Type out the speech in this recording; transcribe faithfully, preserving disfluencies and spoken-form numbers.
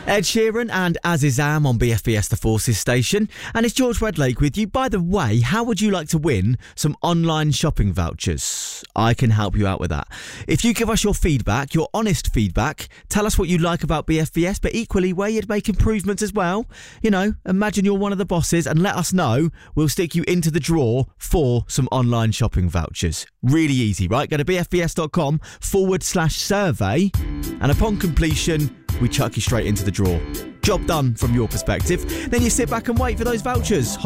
Ed Sheeran and Azizam on B F B S The Forces station. And it's George Wedlake with you. By the way, how would you like to win some online shopping vouchers? I can help you out with that. If you give us your feedback, your honest feedback, tell us what you like about B F B S, but equally where you'd make improvements as well. You know, imagine you're one of the bosses and let us know. We'll stick you into the draw for some online shopping vouchers. Really easy, right? Go to bfbs.com forward slash survey and upon completion, we chuck you straight into the draw. Job done from your perspective. Then you sit back and wait for those vouchers.